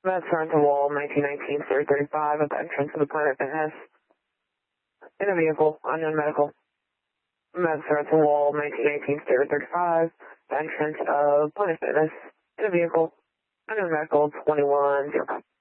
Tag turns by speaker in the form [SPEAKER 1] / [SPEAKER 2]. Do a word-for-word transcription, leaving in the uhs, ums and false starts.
[SPEAKER 1] That's Rental Wall, nineteen nineteen, thirty thirty-five, at the entrance of the Planet Fitness. In a vehicle, unknown medical. That's Rental Wall, nineteen nineteen, thirty thirty-five, the entrance of Planet Fitness. In a vehicle, unknown medical, twenty-one, zero five.